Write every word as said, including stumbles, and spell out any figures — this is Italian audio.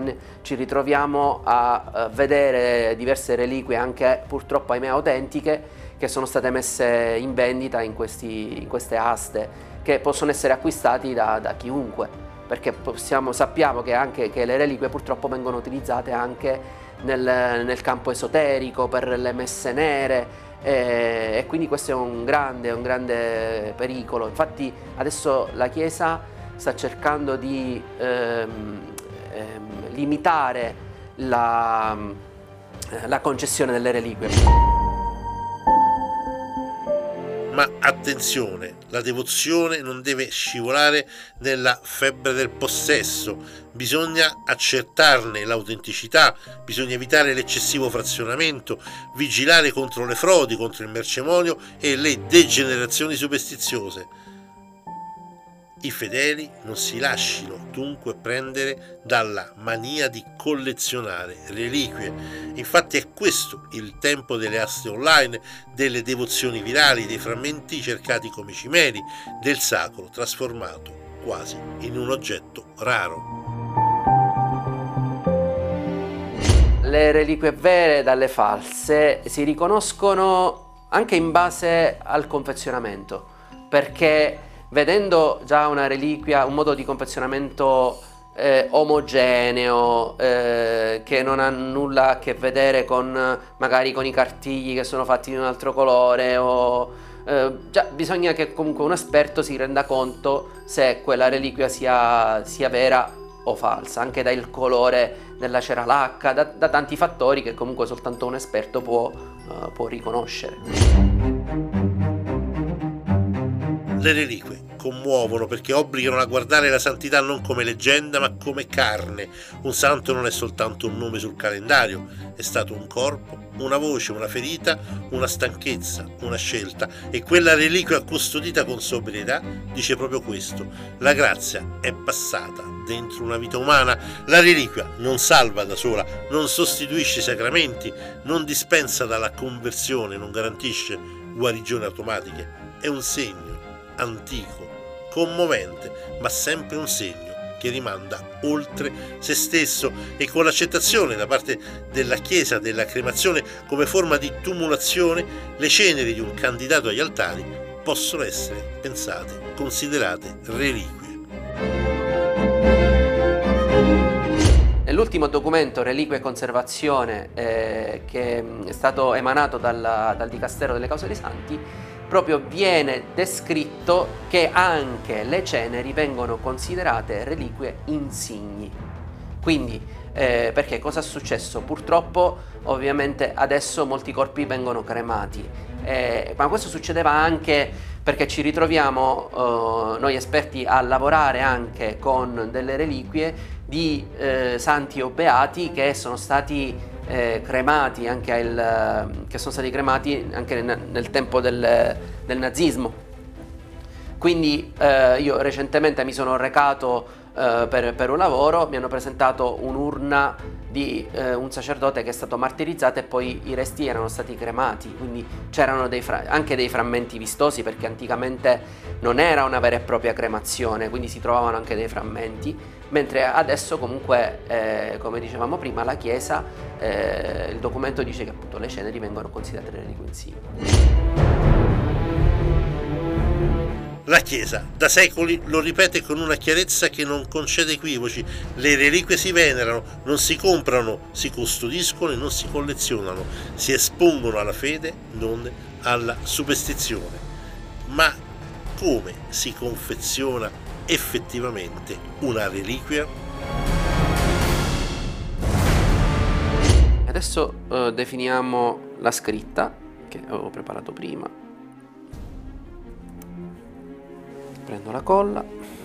online ci ritroviamo a, a vedere diverse reliquie, anche purtroppo ahimè autentiche, che sono state messe in vendita in, questi, in queste aste, che possono essere acquistati da, da chiunque, perché possiamo, sappiamo che, anche, che le reliquie purtroppo vengono utilizzate anche nel, nel campo esoterico, per le messe nere, e, e quindi questo è un grande, un grande pericolo. Infatti adesso la Chiesa sta cercando di ehm, ehm, limitare la, la concessione delle reliquie. Ma attenzione, la devozione non deve scivolare nella febbre del possesso, bisogna accertarne l'autenticità, bisogna evitare l'eccessivo frazionamento, vigilare contro le frodi, contro il mercimonio e le degenerazioni superstiziose. I fedeli non si lascino dunque prendere dalla mania di collezionare reliquie. Infatti è questo il tempo delle aste online, delle devozioni virali, dei frammenti cercati come cimeli, del sacro trasformato quasi in un oggetto raro. Le reliquie vere dalle false si riconoscono anche in base al confezionamento, perché vedendo già una reliquia, un modo di confezionamento eh, omogeneo, eh, che non ha nulla a che vedere con magari con i cartigli che sono fatti di un altro colore, o eh, già bisogna che comunque un esperto si renda conto se quella reliquia sia, sia vera o falsa, anche dal colore della cera lacca, da, da tanti fattori che comunque soltanto un esperto può, uh, può riconoscere. Le reliquie commuovono perché obbligano a guardare la santità non come leggenda ma come carne. Un santo non è soltanto un nome sul calendario, è stato un corpo, una voce, una ferita, una stanchezza, una scelta, e quella reliquia custodita con sobrietà dice proprio questo: la grazia è passata dentro una vita umana. La reliquia non salva da sola, non sostituisce i sacramenti, non dispensa dalla conversione, non garantisce guarigioni automatiche, è un segno antico, commovente, ma sempre un segno che rimanda oltre se stesso, e con l'accettazione da parte della Chiesa della cremazione come forma di tumulazione, le ceneri di un candidato agli altari possono essere pensate, considerate reliquie. L'ultimo documento Reliquie e Conservazione eh, che è stato emanato dalla, dal Dicastero delle Cause dei Santi, proprio viene descritto che anche le ceneri vengono considerate reliquie insigni. Quindi, eh, perché cosa è successo? Purtroppo, ovviamente, adesso molti corpi vengono cremati, eh, ma questo succedeva anche perché ci ritroviamo, eh, noi esperti, a lavorare anche con delle reliquie di eh, santi o beati che sono stati Eh, cremati anche il, che sono stati cremati anche nel, nel tempo del, del nazismo. Quindi eh, io recentemente mi sono recato eh, per, per un lavoro, mi hanno presentato un'urna di eh, un sacerdote che è stato martirizzato e poi i resti erano stati cremati, quindi c'erano dei fra- anche dei frammenti vistosi, perché anticamente non era una vera e propria cremazione, quindi si trovavano anche dei frammenti, mentre adesso comunque, eh, come dicevamo prima, la Chiesa, eh, il documento dice che appunto le ceneri vengono considerate reliquie insigni. La Chiesa da secoli lo ripete con una chiarezza che non concede equivoci: le reliquie si venerano, non si comprano, si custodiscono e non si collezionano, si espongono alla fede, non alla superstizione. Ma come si confeziona effettivamente una reliquia? Adesso eh, definiamo la scritta che avevo preparato prima. Prendo la colla.